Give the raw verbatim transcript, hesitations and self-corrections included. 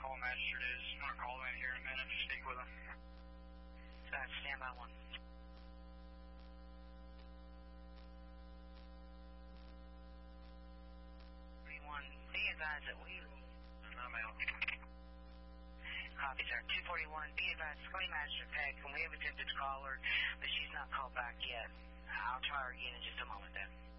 call magistrate is. I'm going to call in here in a minute to speak with him. Alright, stand by one. thirty-one, be advised that we will... I'm out. Copy, sir. two forty-one, be advised, Claim Magistrate Peck, and we have attempted to call her, but she's not called back yet. I'll try her again in just a moment, then.